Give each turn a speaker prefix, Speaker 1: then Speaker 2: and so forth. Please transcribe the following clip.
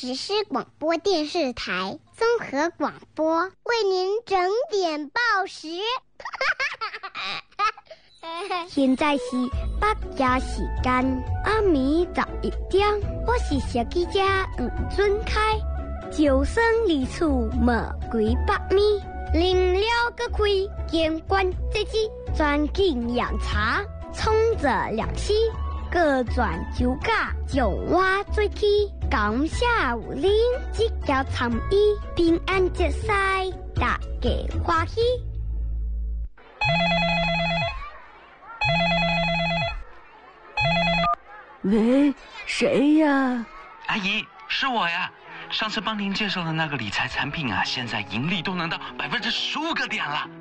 Speaker 1: 时是广播电视台综合广播为您整点报时。
Speaker 2: 现在是8点时间，暗暝11点，我是小记者黄俊凯。招生而处莫几百米，临了个开，见惯这支专进养茶，冲着良心，各转酒家，将我最起，感谢有您这条参与，平安节赛，大家欢喜。
Speaker 3: 喂，谁呀？
Speaker 4: 阿姨，是我呀。上次帮您介绍的那个理财产品啊，现在盈利都能到15%个点了。